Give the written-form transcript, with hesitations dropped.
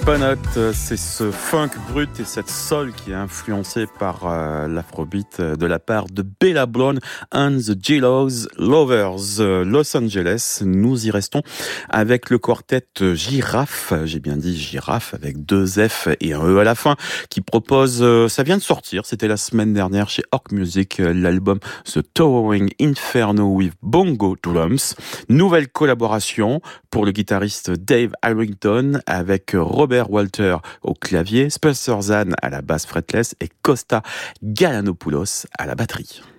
Slipknot, c'est ce funk brut et cette soul qui est influencé par l'afrobeat de la part de Bella Blonde and the Jealous Lovers. Los Angeles, nous y restons avec le quartet Girafe, j'ai bien dit Girafe avec 2 F et un E à la fin, qui propose, ça vient de sortir, c'était la semaine dernière chez Orc Music, l'album The Towering Inferno with Bongo Drums. Nouvelle collaboration pour le guitariste Dave Harrington avec Robert Walter au clavier, Spencer Zan à la basse fretless et Costa Galanopoulos à la batterie.